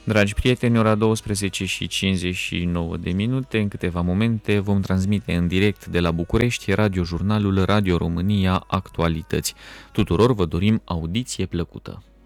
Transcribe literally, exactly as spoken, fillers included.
Dragi prieteni, ora douăsprezece și cincizeci și nouă de minute, în câteva momente vom transmite în direct de la București radiojurnalul Radio România Actualități. Tuturor vă dorim audiție plăcută.